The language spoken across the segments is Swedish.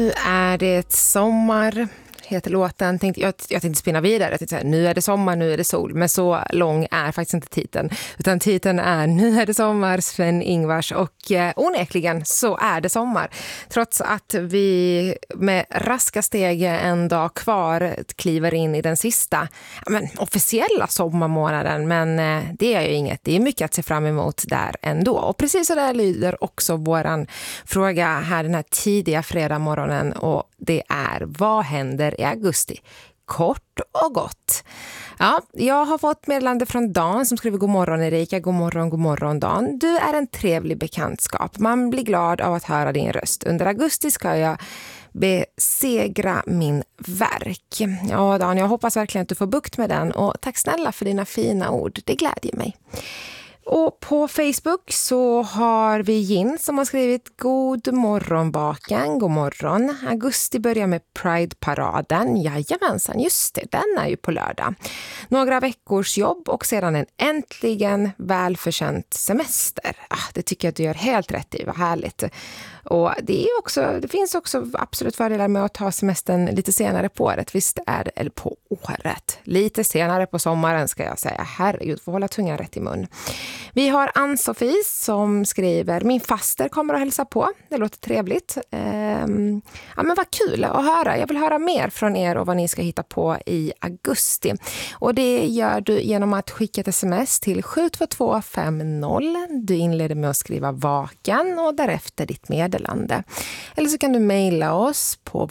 Nu är det sommar, heter låten. Jag tänkte spinna vidare. Jag tänkte säga, nu är det sommar, nu är det sol. Men så lång är faktiskt inte titeln. Utan titeln är Nu är det sommar, Sven-Ingvars. Och onekligen så är det sommar. Trots att vi med raska steg en dag kvar kliver in i den sista officiella sommarmånaden. Men det är ju inget. Det är mycket att se fram emot där ändå. Och precis så där lyder också våran fråga här den här tidiga fredagmorgonen. Och det är, vad händer i augusti? Kort och gott. Ja, jag har fått meddelande från Dan som skriver god morgon Erika, god morgon Dan. Du är en trevlig bekantskap. Man blir glad av att höra din röst. Under augusti ska jag besegra min verk. Ja Dan, jag hoppas verkligen att du får bukt med den och tack snälla för dina fina ord. Det glädjer mig. Och på Facebook så har vi Jin som har skrivit god morgon baken, god morgon. Augusti börjar med Pride-paraden. Jajamensan, just det, den är ju på lördag. Några veckors jobb och sedan en äntligen välförtjänt semester. Det tycker jag att du gör helt rätt i, vad härligt. Och det finns också absolut fördelar med att ta semestern lite senare på året. Visst är det, eller på året. Lite senare på sommaren ska jag säga. Herregud, får hålla tungan rätt i mun. Vi har Ann-Sofie som skriver, min faster kommer att hälsa på. Det låter trevligt. Men vad kul att höra. Jag vill höra mer från er och vad ni ska hitta på i augusti. Och det gör du genom att skicka ett sms till 72250. Du inleder med att skriva vaken och därefter ditt meddelande. Eller så kan du mejla oss på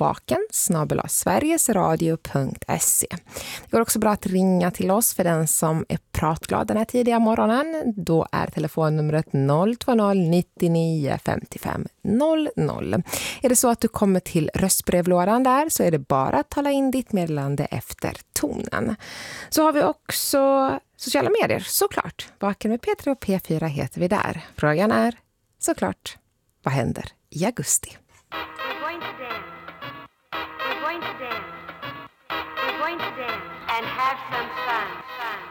vaken@sverigesradio.se. Det går också bra att ringa till oss för den som är pratglad den här tidiga morgonen. Då är telefonnumret 020 99 55 00. Är det så att du kommer till röstbrevlådan där så är det bara att tala in ditt meddelande efter tonen. Så har vi också sociala medier, såklart. Vaken med P3 och P4 heter vi där. Frågan är såklart, vad händer i augusti? We're going to dance. We're going to dance. We're going to dance and have some fun.